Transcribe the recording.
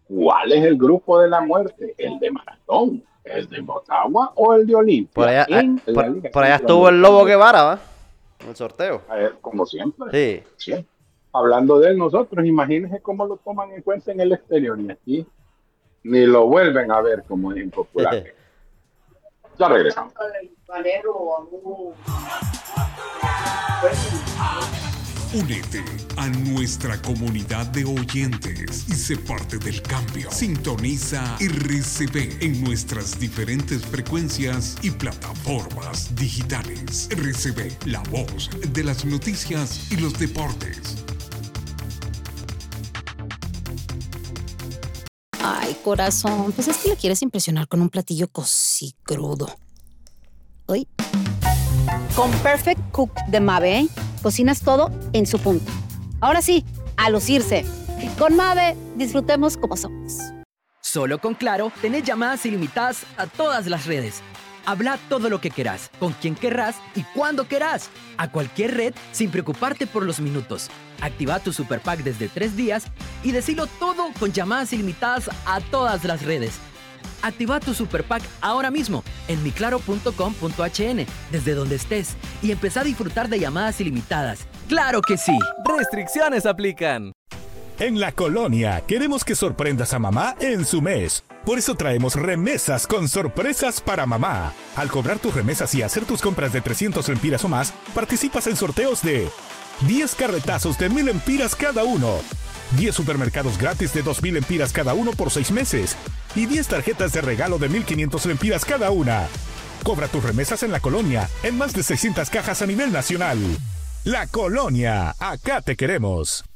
¿Cuál es el grupo de la muerte? ¿El de Maratón, el de Motagua o el de Por Olimpia? allá, En la por Liga allá estuvo el Lobo Centroamericana. Guevara, ¿va? En el sorteo. Como siempre, Sí. siempre. Hablando de él, nosotros, imagínense cómo lo toman en cuenta en el exterior y aquí ni lo vuelven a ver como es impopular. Ya regresamos. Únete a nuestra comunidad de oyentes y sé parte del cambio. Sintoniza RCB en nuestras diferentes frecuencias y plataformas digitales. RCB, la voz de las noticias y los deportes. Ay, corazón, pues es que le quieres impresionar con un platillo cosí crudo. Uy. Con Perfect Cook de Mave, ¿eh? Cocinas todo en su punto. Ahora sí, a lucirse. Con Mave, disfrutemos como somos. Solo con Claro, tenés llamadas ilimitadas a todas las redes. Habla todo lo que querás, con quien querrás y cuando querás. A cualquier red sin preocuparte por los minutos. Activa tu Super Pack desde 3 días y decilo todo con llamadas ilimitadas a todas las redes. Activa tu Super Pack ahora mismo en miclaro.com.hn desde donde estés y empezá a disfrutar de llamadas ilimitadas. ¡Claro que sí! Restricciones aplican. En La Colonia queremos que sorprendas a mamá en su mes. Por eso traemos remesas con sorpresas para mamá. Al cobrar tus remesas y hacer tus compras de 300 lempiras o más, participas en sorteos de 10 carretazos de 1000 lempiras cada uno, 10 supermercados gratis de 2000 lempiras cada uno por 6 meses y 10 tarjetas de regalo de 1500 lempiras cada una. Cobra tus remesas en La Colonia, en más de 600 cajas a nivel nacional. La Colonia, acá te queremos.